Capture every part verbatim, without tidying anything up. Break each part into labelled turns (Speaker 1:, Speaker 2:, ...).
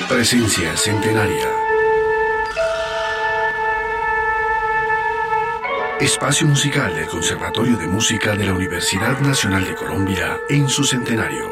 Speaker 1: Presencia Centenaria. Espacio musical del Conservatorio de Música de la Universidad Nacional de Colombia en su centenario.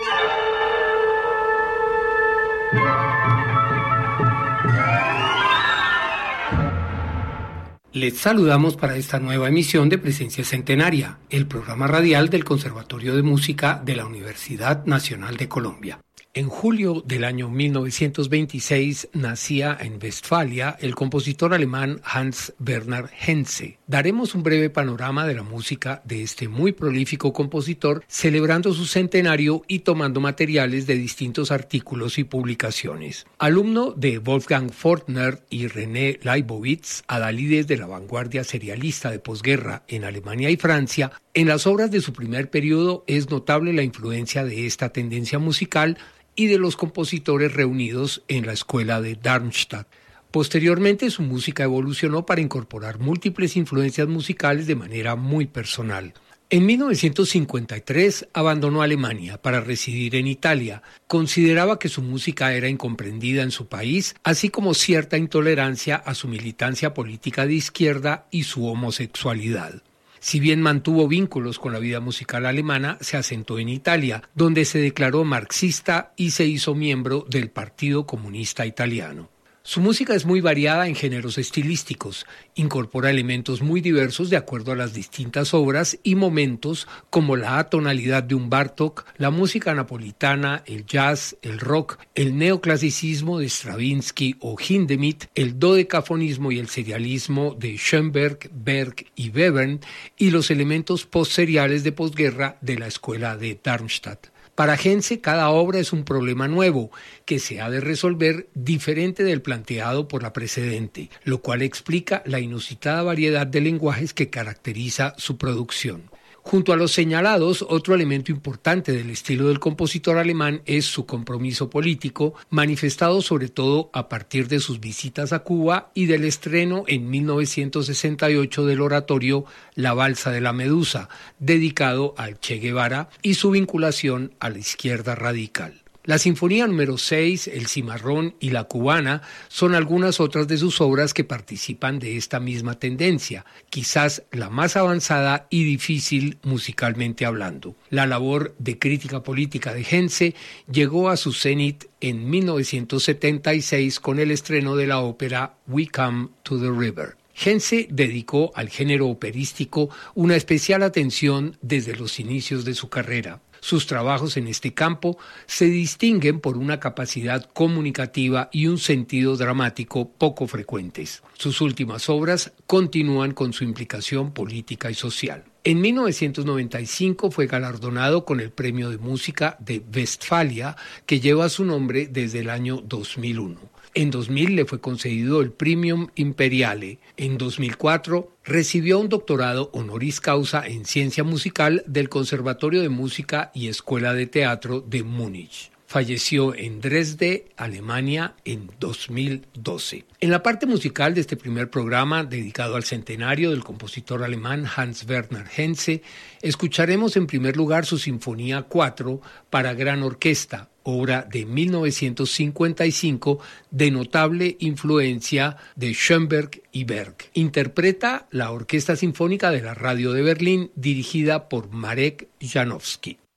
Speaker 2: Les saludamos para esta nueva emisión de Presencia Centenaria, el programa radial del Conservatorio de Música de la Universidad Nacional de Colombia. En julio del año mil novecientos veintiséis nacía en Westfalia el compositor alemán Hans Bernhard Henze. Daremos un breve panorama de la música de este muy prolífico compositor, celebrando su centenario y tomando materiales de distintos artículos y publicaciones. Alumno de Wolfgang Fortner y René Leibowitz, adalides de la vanguardia serialista de posguerra en Alemania y Francia, en las obras de su primer periodo es notable la influencia de esta tendencia musical y de los compositores reunidos en la escuela de Darmstadt. Posteriormente, su música evolucionó para incorporar múltiples influencias musicales de manera muy personal. En mil novecientos cincuenta y tres abandonó Alemania para residir en Italia. Consideraba que su música era incomprendida en su país, así como cierta intolerancia a su militancia política de izquierda y su homosexualidad. Si bien mantuvo vínculos con la vida musical alemana, se asentó en Italia, donde se declaró marxista y se hizo miembro del Partido Comunista Italiano. Su música es muy variada en géneros estilísticos, incorpora elementos muy diversos de acuerdo a las distintas obras y momentos, como la atonalidad de un Bartók, la música napolitana, el jazz, el rock, el neoclasicismo de Stravinsky o Hindemith, el dodecafonismo y el serialismo de Schoenberg, Berg y Webern, y los elementos postseriales de posguerra de la escuela de Darmstadt. Para Henze, cada obra es un problema nuevo que se ha de resolver diferente del planteado por la precedente, lo cual explica la inusitada variedad de lenguajes que caracteriza su producción. Junto a los señalados, otro elemento importante del estilo del compositor alemán es su compromiso político, manifestado sobre todo a partir de sus visitas a Cuba y del estreno en mil novecientos sesenta y ocho del oratorio La Balsa de la Medusa, dedicado al Che Guevara y su vinculación a la izquierda radical. La Sinfonía número seis, El Cimarrón y La Cubana son algunas otras de sus obras que participan de esta misma tendencia, quizás la más avanzada y difícil musicalmente hablando. La labor de crítica política de Henze llegó a su cenit en mil novecientos setenta y seis con el estreno de la ópera We Come to the River. Henze dedicó al género operístico una especial atención desde los inicios de su carrera. Sus trabajos en este campo se distinguen por una capacidad comunicativa y un sentido dramático poco frecuentes. Sus últimas obras continúan con su implicación política y social. En mil novecientos noventa y cinco fue galardonado con el Premio de Música de Westfalia, que lleva su nombre desde el año dos mil uno. En dos mil le fue concedido el Premium Imperiale. En dos mil cuatro recibió un doctorado honoris causa en ciencia musical del Conservatorio de Música y Escuela de Teatro de Múnich. Falleció en Dresde, Alemania, en dos mil doce. En la parte musical de este primer programa, dedicado al centenario del compositor alemán Hans Bernhard Henze, escucharemos en primer lugar su Sinfonía cuatro para gran orquesta, obra de mil novecientos cincuenta y cinco de notable influencia de Schoenberg y Berg. Interpreta la Orquesta Sinfónica de la Radio de Berlín, dirigida por Marek Janowski.